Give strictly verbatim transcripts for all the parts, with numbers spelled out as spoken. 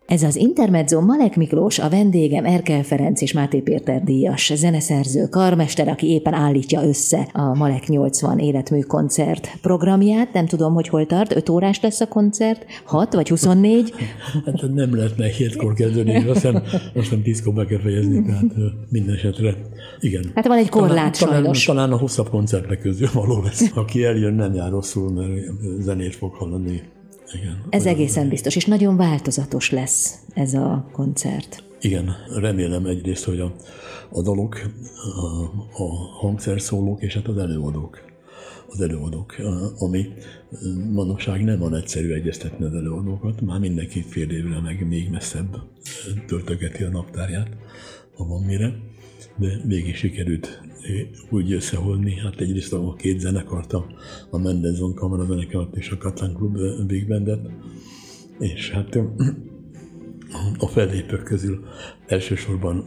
Ez az Intermezzo, Malek Miklós, a vendégem, Erkel Ferenc és Máté Péter díjas zeneszerző, karmester, aki éppen állítja össze a Malek nyolcvan életmű koncert programját. Nem tudom, hogy hol tart, öt órás lesz a koncert, hat vagy huszonnégy? Hát nem lehetne hétkor kezdeni, azt hiszem, azt hiszem tízkor be kell fejezni, tehát minden esetre. Igen. Hát van egy korlát talán, sajnos. Talán, talán a hosszabb koncertek közül való lesz. Aki eljön, nem jár rosszul, mert zenét fog hallani. Igen, ez egészen biztos, és nagyon változatos lesz ez a koncert. Igen, remélem egyrészt, hogy a, a dalok, a, a hangszerszólók és hát az előadók, az előadók, ami manapság nem van egyszerű egyeztetni az előadókat, már mindenki fél évre meg még messzebb töltögeti a naptárját, ha van mire, de végig sikerült úgy összehozni, hát egyrészt a két zenekart, a Mendelssohn kamarazenekart és a Kazán Klub Big Bandet, és hát a fellépők közül elsősorban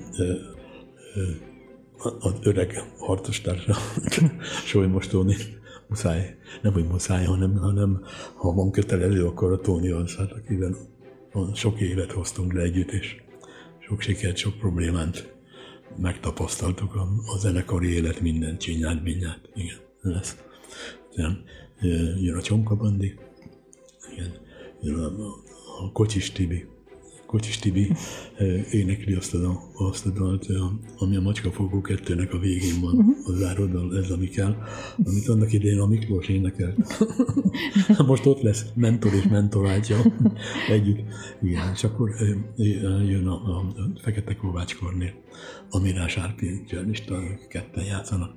az öreg harcostársa, Solymos Tóni, muszáj, nem hogy muszáj, hanem, hanem ha van kötelező, akkor a Tóni az, hát akivel sok évet hoztunk le együtt, és sok sikert, sok problémát megtapasztaltuk a, a zenekari élet minden csinyát, mindjárt. Igen, lesz. Igen, jön a Csonka Bandi, igen, jön a, a Kocsis Tibi. Kocsis Tibi énekli azt a, azt a dalt, ami a Macskafogó kettőnek a végén van, a záródal, ez ami kell, amit annak idején a Miklós énekelt. Most ott lesz mentor és mentorátja együtt. Igen, és akkor jön a, a, a Fekete Kovács Kornél, a Mirás Árpi cellista, ketten játszanak.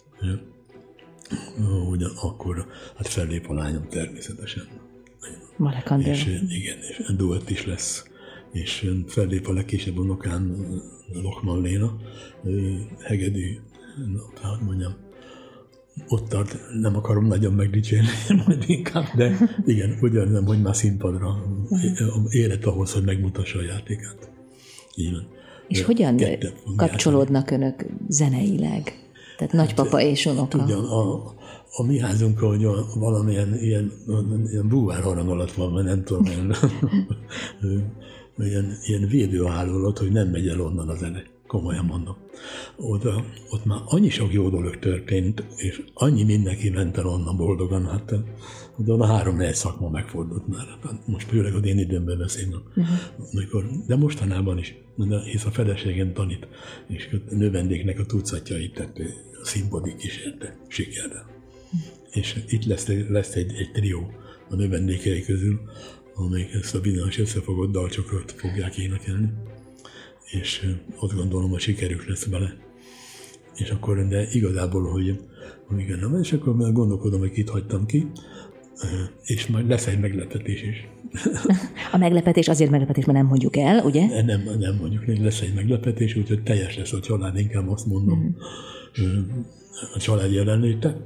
Ugyan akkor hát fellép a lányom természetesen. Malek Andrea. És igen, és duett is lesz. És fellép a legkisebb unokám, Lokman Léna, hegedű, hát mondjam, ott tart, nem akarom nagyon megdicsérni, majd inkább, de igen, ugyan hogy már színpadra élet ahhoz, hogy megmutassa a játékát. Így van. És hogyan kapcsolódnak önök zeneileg? Tehát nagypapa és unoka. Ugyan, a, a mi házunk, hogy a, valamilyen ilyen, ilyen búvár harang alatt van, mert nem tudom, ilyen, ilyen, ilyen védőhálólat, hogy nem megy el onnan a zene. Komolyan mondom. Oda, ott már annyi sok jó dolog történt, és annyi mindenki ment el onnan boldogan, hát oda a három-négy szakma megfordult már. Most főleg az én időmben beszélnek. Uh-huh. De mostanában is, hisz a feleségem tanít, és a növendéknek a tucatjait tett a színpadi kísérte sikerrel. Uh-huh. És itt lesz, lesz egy, egy trió a növendékei közül, amelyik ezt a bizonyos összefogott dalcsokrot fogják énekelni. És azt gondolom, hogy sikerük lesz bele. És akkor, de igazából, hogy, hogy igen, nem, és akkor gondolkodom, hogy kit hagytam ki, és majd lesz egy meglepetés is. A meglepetés azért meglepetés, mert nem mondjuk el, ugye? Nem, nem mondjuk, lesz egy meglepetés, úgyhogy teljes lesz a család, inkább azt mondom, mm. a család jelenléte.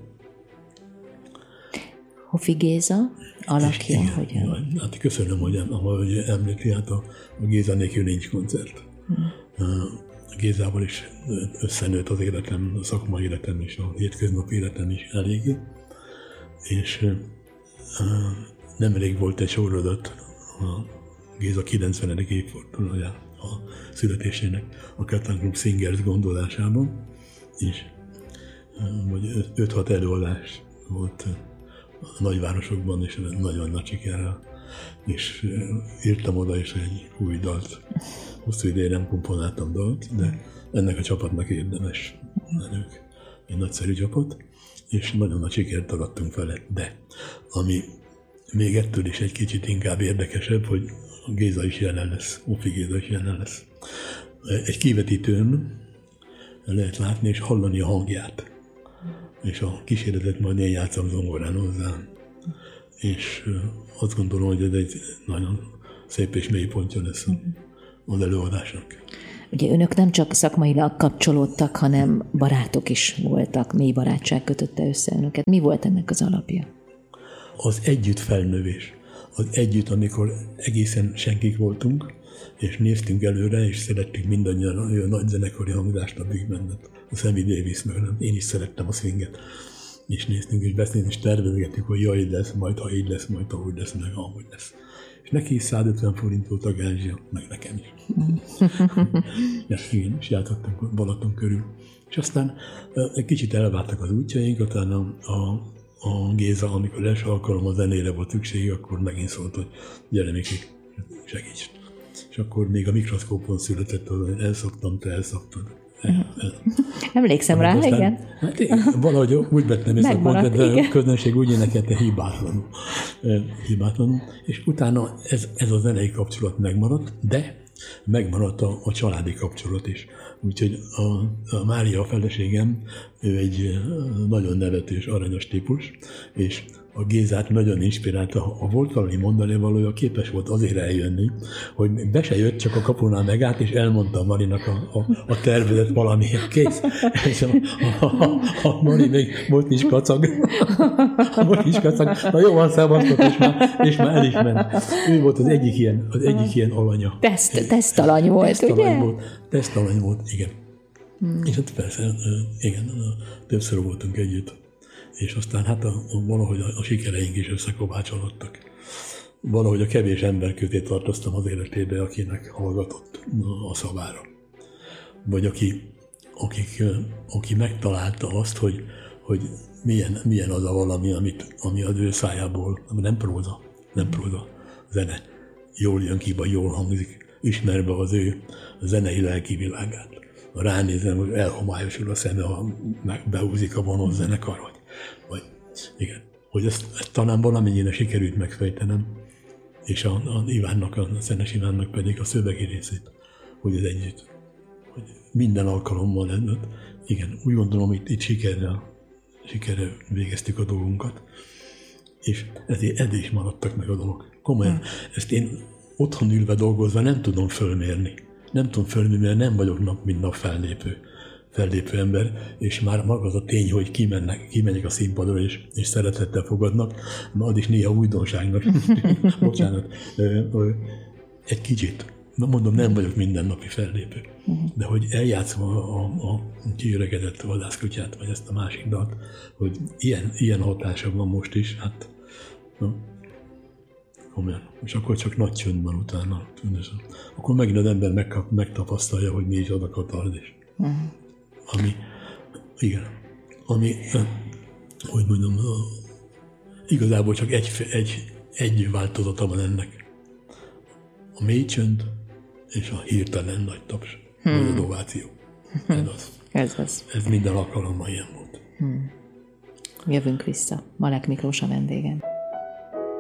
Hofi Géza alakja, igen, hogyan? Hát köszönöm, hogy, hogy említi, hát a, a Géza nélkül nincs koncert. Hmm. A Gézával is összenőtt az életem, a szakmai életem és a hétköznapi életem is eléggé. És nemrég volt egy sorozat a Géza kilencvenedik évfordulója a születésének a Kazán Klub Singers gondolásában, és vagy öt-hat előadás volt a nagyvárosokban, és nagyon nagy sikerrel, és írtam oda is egy új dalt. Hosszú ideje nem komponáltam dalt, de ennek a csapatnak érdemes, mert ők egy nagyszerű csapat, és nagyon nagy sikert arattunk vele. De ami még ettől is egy kicsit inkább érdekesebb, hogy Géza is jelen lesz, Hofi Géza is jelen lesz. Egy kivetítőn lehet látni és hallani a hangját. És a kísérletet majd én játszom zongorán hozzá. És azt gondolom, hogy ez egy nagyon szép és mély pontja lesz az előadásnak. Ugye önök nem csak szakmailag kapcsolódtak, hanem barátok is voltak, mély barátság kötötte össze önöket. Mi volt ennek az alapja? Az együtt felnövés. Az együtt, amikor egészen senkik voltunk, és néztünk előre, és szerettük mindannyian olyan nagy zenekari hangzást, a Big Bandet, a Sammy Davis, meg nem. Én is szerettem a swinget. És néztünk, és beszélni, és tervezgetjük, hogy jaj, így lesz, majd ha így lesz, majd ha úgy lesz, meg ahogy lesz. És Neki is százötven forint volt a gázsia, meg nekem is. Ja, igen, és játszottunk Balaton körül. És aztán egy kicsit elváltak az útjaink, utána a, a, a Géza, amikor első alkalommal zenére volt szükség, akkor megint szólt, hogy gyere Miki, segíts. És akkor még a mikroszkópon született, hogy elszoktam, te elszoktad. El, el. Emlékszem rá, aztán, igen. Hát én valahogy úgy vettem észre, hogy a közönség úgy énekelte hibátlanul. hibátlanul. És utána ez, ez a zenei kapcsolat megmaradt, de megmaradt a, a családi kapcsolat is. Úgyhogy a, a Mária, a feleségem, ő egy nagyon nevetős, aranyos típus, és a Gézát nagyon inspirálta. Ha volt valami mondani valója, képes volt azért eljönni, hogy be se jött, csak a kapunál megállt, és elmondta Marinak a, a, a tervezet valamiért. Kész. És a, a, a, a Mari még most is kacag. Most is kacag. Na jó, van, szevasztok, és már, és már el is ment. Ő volt az egyik ilyen, az egyik ilyen alanya. Teszt, tesztalany volt, tesztalany ugye? Volt, tesztalany volt, igen. Hmm. És hát persze, igen, többször voltunk együtt. És aztán hát a, a, valahogy a, a sikereink is összekovácsolódtak. Valahogy a kevés ember közé tartoztam az életébe, akinek hallgatott a szavára. Vagy aki, akik, aki megtalálta azt, hogy, hogy milyen, milyen az a valami, amit, ami az ő szájából, nem próza, nem próza, zene, jól jön ki, vagy jól hangzik, ismerve az ő zenei lelki világát. Ránézem, hogy elhomályosul a szeme, ha behúzik a vonós zenekar, vagy Vagy, igen, hogy ezt, ezt talán valamennyire sikerült megfejtenem, és a, a Ivánnak, a Szenes Ivánnak pedig a szövegi részét, hogy ez együtt, hogy minden alkalommal lennett. Igen, úgy gondolom, itt, itt sikerrel, sikerrel végeztük a dolgunkat, és ezért eddig is maradtak meg a dolgok. Komolyan, hmm. ezt én otthon ülve dolgozva nem tudom fölmérni. Nem tudom fölmérni, mert nem vagyok nap, mint nap fellépő. fellépő ember, és már maga az a tény, hogy kimennek, kimenjek a színpadra, és, és szeretettel fogadnak, na az is néha újdonságnak, bocsánat, egy kicsit. Mondom, nem vagyok mindennapi fellépő, de hogy eljátszom a, a, a kiöregedett vadászkutyát, vagy ezt a másik dalt, hogy ilyen, ilyen hatása van most is, hát no, komolyan. És akkor csak nagy csönd van utána. Tűnösen. Akkor megint az ember megkap, megtapasztalja, hogy mi is az a katarzis. Uh-huh. Ami, igen, ami, hogy mondjam, igazából csak egy, egy, egy változata van ennek. A mély csönd és a hirtelen nagy taps, hmm. vagy az ováció. Ez az. Ez az. Ez minden alkalommal ilyen volt. Hmm. Jövünk vissza. Malek Miklós a vendégem.